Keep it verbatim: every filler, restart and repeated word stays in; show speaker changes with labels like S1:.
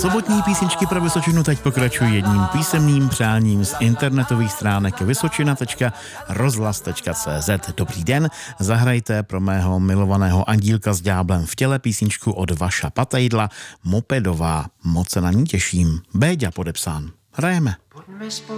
S1: Sobotní písničky pro Vysočinu teď pokračují jedním písemným přáním z internetových stránek vysočina tečka rozhlas tečka cé zet. Dobrý den, zahrajte pro mého milovaného andílka s ďáblem v těle písničku od Vaša Patejdla, Mopedová. Moc se na ní těším. Béďa podepsán. Hrajeme.